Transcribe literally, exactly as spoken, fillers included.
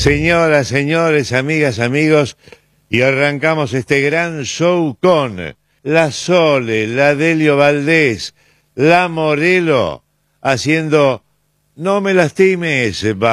Señoras, señores, amigas, amigos, y arrancamos este gran show con la Sole, la Delio Valdés, la Morelo, haciendo No me lastimes, va.